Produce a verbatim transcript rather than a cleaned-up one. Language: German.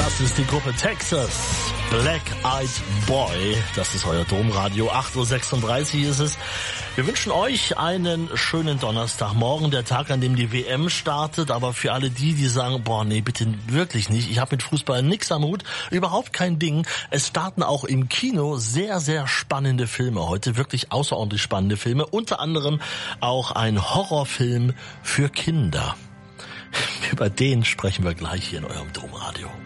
Das ist die Gruppe Texas. Black Eyed Boy. Das ist euer Domradio. acht Uhr sechsunddreißig ist es. Wir wünschen euch einen schönen Donnerstagmorgen, der Tag, an dem die W M startet. Aber für alle die, die sagen, boah, nee, bitte wirklich nicht. Ich habe mit Fußball nix am Hut. Überhaupt kein Ding. Es starten auch im Kino sehr, sehr spannende Filme heute. Wirklich außerordentlich spannende Filme. Unter anderem auch ein Horrorfilm für Kinder. Über den sprechen wir gleich hier in eurem Domradio.